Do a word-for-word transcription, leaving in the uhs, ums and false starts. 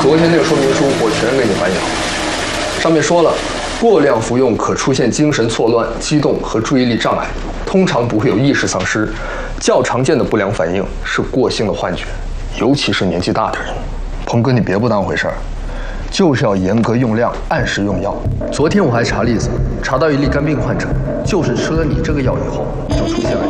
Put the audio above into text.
昨天那个说明书我全给你翻译好，上面说了，过量服用可出现精神错乱、激动和注意力障碍，通常不会有意识丧失。较常见的不良反应是过性的幻觉，尤其是年纪大的人。鹏哥，你别不当回事儿，就是要严格用量，按时用药。昨天我还查例子，查到一例肝病患者，就是吃了你这个药以后，就出现了